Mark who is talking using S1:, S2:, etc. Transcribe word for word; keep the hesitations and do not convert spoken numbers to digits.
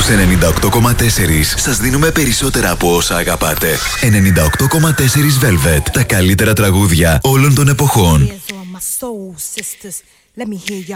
S1: Στους ενενήντα οκτώ κόμμα τέσσερα σας δίνουμε περισσότερα από όσα αγαπάτε. ενενήντα οκτώ κόμμα τέσσερα Velvet. Τα καλύτερα τραγούδια όλων των εποχών.